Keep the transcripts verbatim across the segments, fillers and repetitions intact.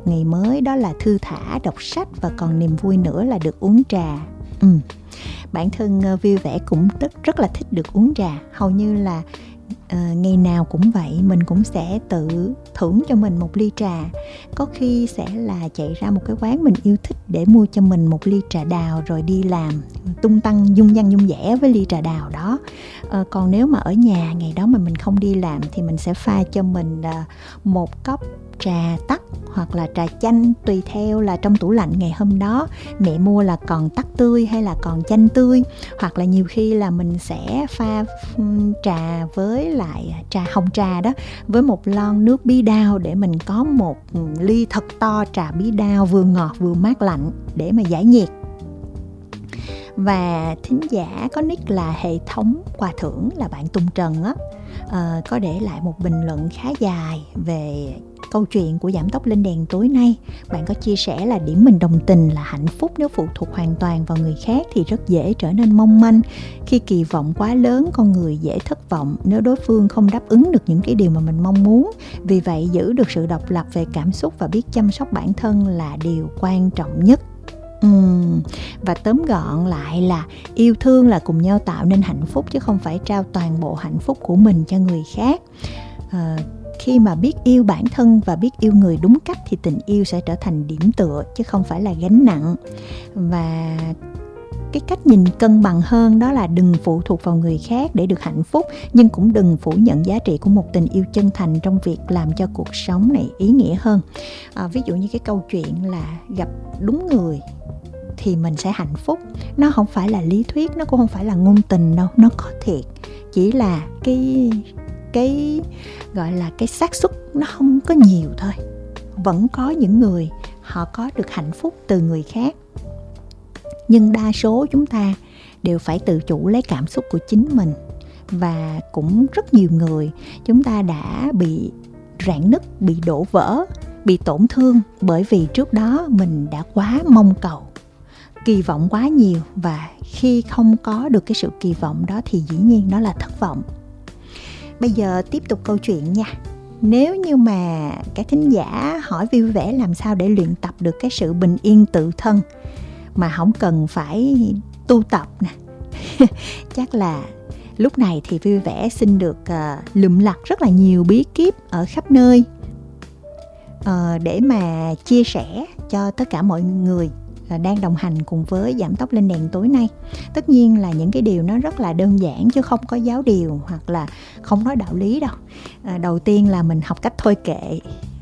một ngày mới, đó là thư thả, đọc sách, và còn niềm vui nữa là được uống trà. Ừ. Bản thân uh, vui vẻ cũng rất, rất là thích được uống trà. Hầu như là uh, ngày nào cũng vậy, mình cũng sẽ tự thưởng cho mình một ly trà. Có khi sẽ là chạy ra một cái quán mình yêu thích để mua cho mình một ly trà đào, rồi đi làm tung tăng dung dăng dung dẻ với ly trà đào đó. uh, Còn nếu mà ở nhà ngày đó mà mình không đi làm thì mình sẽ pha cho mình uh, một cốc trà tắc hoặc là trà chanh, tùy theo là trong tủ lạnh ngày hôm đó mẹ mua là còn tắc tươi hay là còn chanh tươi. Hoặc là nhiều khi là mình sẽ pha trà với lại trà hồng trà đó, với một lon nước bí đao, để mình có một ly thật to trà bí đao vừa ngọt vừa mát lạnh để mà giải nhiệt. Và thính giả có nick là hệ thống quà thưởng là bạn Tùng Trần á, uh, có để lại một bình luận khá dài về câu chuyện của Giảm Tốc Lên Đèn tối nay. Bạn có chia sẻ là điểm mình đồng tình là hạnh phúc nếu phụ thuộc hoàn toàn vào người khác thì rất dễ trở nên mong manh. Khi kỳ vọng quá lớn, con người dễ thất vọng nếu đối phương không đáp ứng được những cái điều mà mình mong muốn. Vì vậy, giữ được sự độc lập về cảm xúc và biết chăm sóc bản thân là điều quan trọng nhất. Uhm, và tóm gọn lại là yêu thương là cùng nhau tạo nên hạnh phúc, chứ không phải trao toàn bộ hạnh phúc của mình cho người khác. à, Khi mà biết yêu bản thân và biết yêu người đúng cách thì tình yêu sẽ trở thành điểm tựa chứ không phải là gánh nặng. Và cái cách nhìn cân bằng hơn đó là đừng phụ thuộc vào người khác để được hạnh phúc, nhưng cũng đừng phủ nhận giá trị của một tình yêu chân thành trong việc làm cho cuộc sống này ý nghĩa hơn. à, Ví dụ như cái câu chuyện là gặp đúng người thì mình sẽ hạnh phúc. Nó không phải là lý thuyết, nó cũng không phải là ngôn tình đâu, nó có thiệt. Chỉ là cái cái gọi là cái xác suất nó không có nhiều thôi. Vẫn có những người họ có được hạnh phúc từ người khác, nhưng đa số chúng ta đều phải tự chủ lấy cảm xúc của chính mình. Và cũng rất nhiều người chúng ta đã bị rạn nứt, bị đổ vỡ, bị tổn thương bởi vì trước đó mình đã quá mong cầu, kỳ vọng quá nhiều, và khi không có được cái sự kỳ vọng đó thì dĩ nhiên đó là thất vọng. Bây giờ tiếp tục câu chuyện nha. Nếu như mà các thính giả hỏi vui vẻ làm sao để luyện tập được cái sự bình yên tự thân mà không cần phải tu tập nè, chắc là lúc này thì vui vẻ xin được uh, lượm lặt rất là nhiều bí kíp ở khắp nơi uh, để mà chia sẻ cho tất cả mọi người đang đồng hành cùng với Giảm Tốc Lên Đèn tối nay. Tất nhiên là những cái điều nó rất là đơn giản chứ không có giáo điều hoặc là không nói đạo lý đâu. à, Đầu tiên là mình học cách thôi kệ.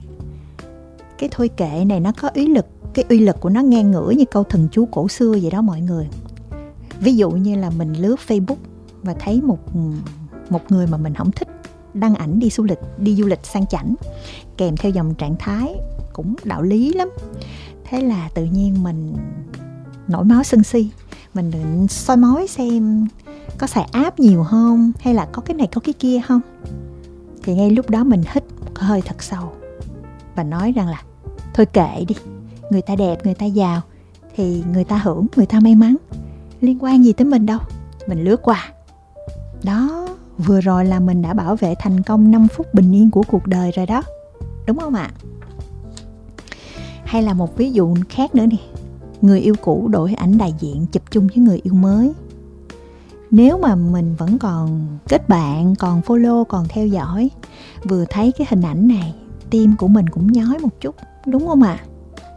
Cái thôi kệ này nó có uy lực, cái uy lực của nó ngang ngửa như câu thần chú cổ xưa vậy đó mọi người. Ví dụ như là mình lướt Facebook và thấy một một người mà mình không thích đăng ảnh đi du lịch, đi du lịch sang chảnh kèm theo dòng trạng thái cũng đạo lý lắm. Thế là tự nhiên mình nổi máu sân si. Mình định soi mói xem có xài app nhiều không, hay là có cái này có cái kia không. Thì ngay lúc đó mình hít một hơi thật sâu và nói rằng là thôi kệ đi, người ta đẹp, người ta giàu thì người ta hưởng, người ta may mắn, liên quan gì tới mình đâu. Mình lướt qua. Đó, vừa rồi là mình đã bảo vệ thành công năm phút bình yên của cuộc đời rồi đó, đúng không ạ? Hay là một ví dụ khác nữa đi. Người yêu cũ đổi ảnh đại diện chụp chung với người yêu mới. Nếu mà mình vẫn còn kết bạn, còn follow, còn theo dõi, vừa thấy cái hình ảnh này, tim của mình cũng nhói một chút, đúng không ạ? À?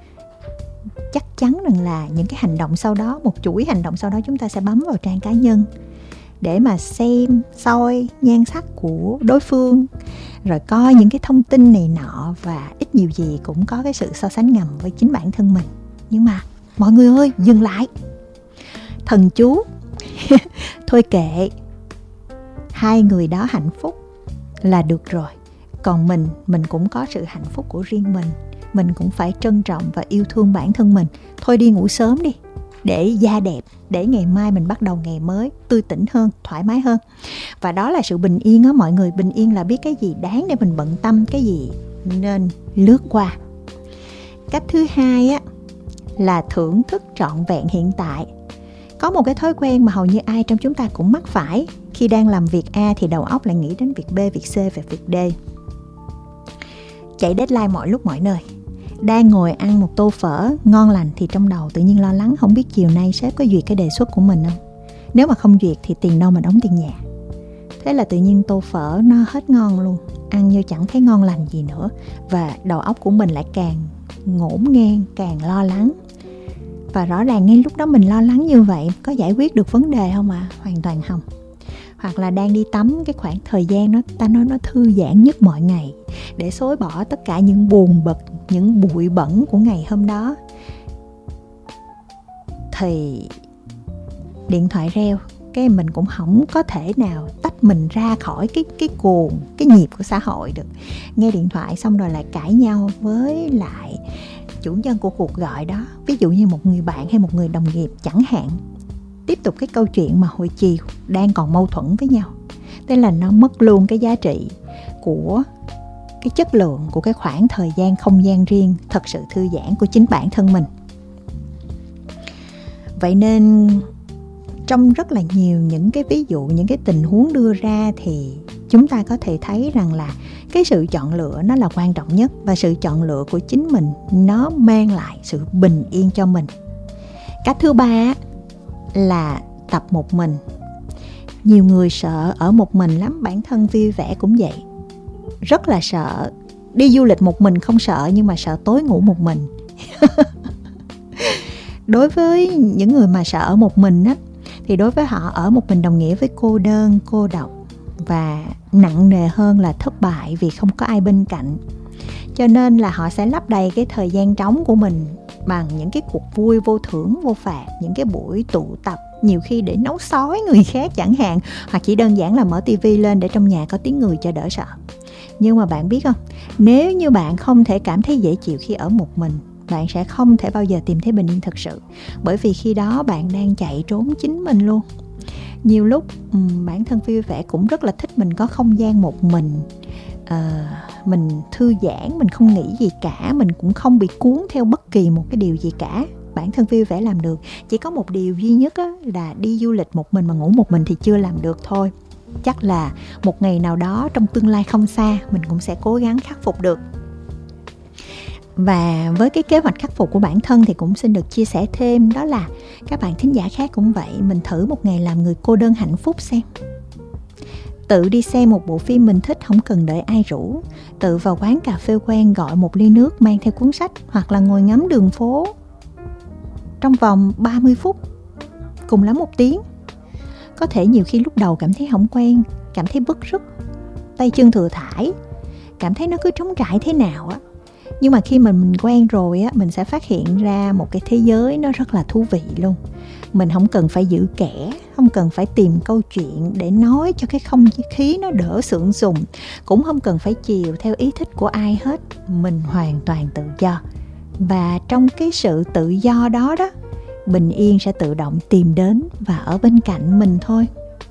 Chắc chắn rằng là những cái hành động sau đó, một chuỗi hành động sau đó, chúng ta sẽ bấm vào trang cá nhân để mà xem, soi nhan sắc của đối phương, rồi coi những cái thông tin này nọ, và ít nhiều gì cũng có cái sự so sánh ngầm với chính bản thân mình. Nhưng mà mọi người ơi, dừng lại. Thần chú thôi kệ, hai người đó hạnh phúc là được rồi. Còn mình, mình cũng có sự hạnh phúc của riêng mình. Mình cũng phải trân trọng và yêu thương bản thân mình. Thôi đi ngủ sớm đi, để da đẹp, để ngày mai mình bắt đầu ngày mới tươi tỉnh hơn, thoải mái hơn. Và đó là sự bình yên á mọi người. Bình yên là biết cái gì đáng để mình bận tâm, cái gì nên lướt qua. Cách thứ hai á là thưởng thức trọn vẹn hiện tại. Có một cái thói quen mà hầu như ai trong chúng ta cũng mắc phải. Khi đang làm việc A thì đầu óc lại nghĩ đến việc B, việc C và việc D. Chạy deadline mọi lúc mọi nơi. đang ngồi ăn một tô phở ngon lành thì trong đầu tự nhiên lo lắng không biết chiều nay sếp có duyệt cái đề xuất của mình không. Nếu mà không duyệt thì tiền đâu mà đóng tiền nhà. Thế là tự nhiên tô phở nó hết ngon luôn, ăn như chẳng thấy ngon lành gì nữa. Và đầu óc của mình lại càng ngổn ngang, càng lo lắng. Và rõ ràng ngay lúc đó mình lo lắng như vậy có giải quyết được vấn đề không ạ? À? Hoàn toàn không. Hoặc là đang đi tắm, cái khoảng thời gian nó ta nói nó thư giãn nhất mọi ngày để xối bỏ tất cả những buồn bực, những bụi bẩn của ngày hôm đó, thì điện thoại reo, cái mình cũng không có thể nào tách mình ra khỏi cái cái cuồng, cái nhịp của xã hội được. Nghe điện thoại xong rồi lại cãi nhau với lại chủ nhân của cuộc gọi đó, ví dụ như một người bạn hay một người đồng nghiệp chẳng hạn. Tiếp tục cái câu chuyện mà hồi chiều đang còn mâu thuẫn với nhau. Thế là nó mất luôn cái giá trị của cái chất lượng của cái khoảng thời gian, không gian riêng thật sự thư giãn của chính bản thân mình. Vậy nên trong rất là nhiều những cái ví dụ, những cái tình huống đưa ra thì chúng ta có thể thấy rằng là cái sự chọn lựa nó là quan trọng nhất. Và sự chọn lựa của chính mình nó mang lại sự bình yên cho mình. Cách thứ ba là tập một mình. Nhiều người sợ ở một mình lắm, bản thân Vui Vẻ cũng vậy. Rất là sợ. Đi du lịch một mình không sợ, nhưng mà sợ tối ngủ một mình. Đối với những người mà sợ ở một mình á, thì đối với họ ở một mình đồng nghĩa với cô đơn, cô độc. Và nặng nề hơn là thất bại vì không có ai bên cạnh. Cho nên là họ sẽ lấp đầy cái thời gian trống của mình bằng những cái cuộc vui vô thưởng vô phạt, những cái buổi tụ tập, nhiều khi để nấu sói người khác chẳng hạn, hoặc chỉ đơn giản là mở tivi lên để trong nhà có tiếng người cho đỡ sợ. Nhưng mà bạn biết không, nếu như bạn không thể cảm thấy dễ chịu khi ở một mình, bạn sẽ không thể bao giờ tìm thấy bình yên thật sự. Bởi vì khi đó bạn đang chạy trốn chính mình luôn. Nhiều lúc um, bản thân Vui Vẻ cũng rất là thích mình có không gian một mình, uh, mình thư giãn, mình không nghĩ gì cả, mình cũng không bị cuốn theo bất kỳ một cái điều gì cả. Bản thân Vui Vẻ làm được. Chỉ có một điều duy nhất á, là đi du lịch một mình mà ngủ một mình thì chưa làm được thôi. Chắc là một ngày nào đó trong tương lai không xa mình cũng sẽ cố gắng khắc phục được. Và với cái kế hoạch khắc phục của bản thân thì cũng xin được chia sẻ thêm, đó là các bạn thính giả khác cũng vậy. Mình thử một ngày làm người cô đơn hạnh phúc xem. Tự đi xem một bộ phim mình thích, không cần đợi ai rủ. Tự vào quán cà phê quen gọi một ly nước, mang theo cuốn sách, hoặc là ngồi ngắm đường phố trong vòng ba mươi phút, cùng lắm một tiếng. Có thể nhiều khi lúc đầu cảm thấy không quen, cảm thấy bứt rứt, tay chân thừa thãi, cảm thấy nó cứ trống trải thế nào á. Nhưng mà khi mình, mình quen rồi á, mình sẽ phát hiện ra một cái thế giới nó rất là thú vị luôn. Mình không cần phải giữ kẽ, không cần phải tìm câu chuyện để nói cho cái không khí nó đỡ sượng sùng, cũng không cần phải chiều theo ý thích của ai hết. Mình hoàn toàn tự do. Và trong cái sự tự do đó đó, bình yên sẽ tự động tìm đến và ở bên cạnh mình thôi.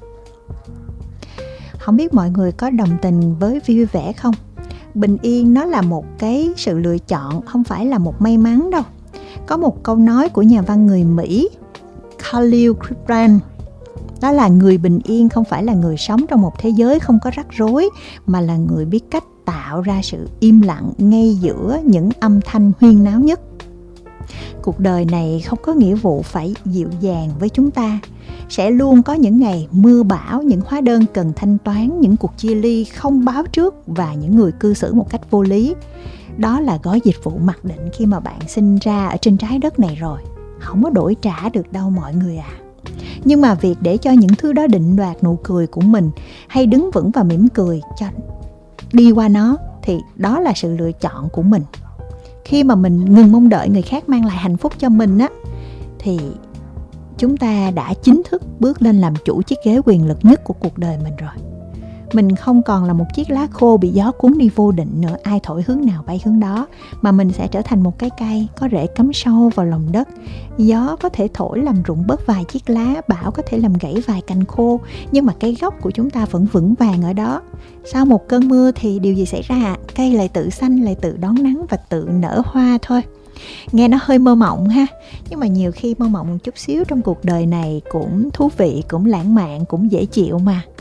Không biết mọi người có đồng tình với Vui Vẻ không? Bình yên nó là một cái sự lựa chọn, không phải là một may mắn đâu. Có một câu nói của nhà văn người Mỹ Khalil Gibran, đó là người bình yên không phải là người sống trong một thế giới không có rắc rối, mà là người biết cách tạo ra sự im lặng ngay giữa những âm thanh huyên náo nhất. Cuộc đời này không có nghĩa vụ phải dịu dàng với chúng ta. Sẽ luôn có những ngày mưa bão, những hóa đơn cần thanh toán, những cuộc chia ly không báo trước và những người cư xử một cách vô lý. Đó là gói dịch vụ mặc định khi mà bạn sinh ra ở trên trái đất này rồi. Không có đổi trả được đâu mọi người à. Nhưng mà việc để cho những thứ đó định đoạt nụ cười của mình, hay đứng vững và mỉm cười cho đi qua nó, thì đó là sự lựa chọn của mình. Khi mà mình ngừng mong đợi người khác mang lại hạnh phúc cho mình á, thì chúng ta đã chính thức bước lên làm chủ chiếc ghế quyền lực nhất của cuộc đời mình rồi. Mình không còn là một chiếc lá khô bị gió cuốn đi vô định nữa, ai thổi hướng nào bay hướng đó, mà mình sẽ trở thành một cái cây có rễ cắm sâu vào lòng đất. Gió có thể thổi làm rụng bớt vài chiếc lá, bão có thể làm gãy vài cành khô, nhưng mà cái gốc của chúng ta vẫn vững vàng ở đó. Sau một cơn mưa thì điều gì xảy ra? Cây lại tự xanh, lại tự đón nắng và tự nở hoa thôi. Nghe nó hơi mơ mộng ha, nhưng mà nhiều khi mơ mộng một chút xíu trong cuộc đời này cũng thú vị, cũng lãng mạn, cũng dễ chịu mà.